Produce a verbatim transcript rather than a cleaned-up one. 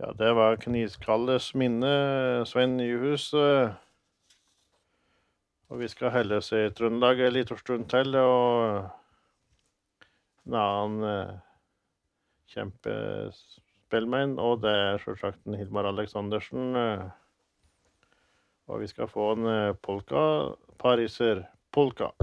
Ja, det var Kniskalles minne, Sven Nyhus. eh, Og vi skal helle oss i Trøndelag en liten stund til, og en annen eh, kjempespillmenn, og det er selvsagt en Hilmar Aleksandersen. eh, Og vi skal få en eh, polka, Pariser polka.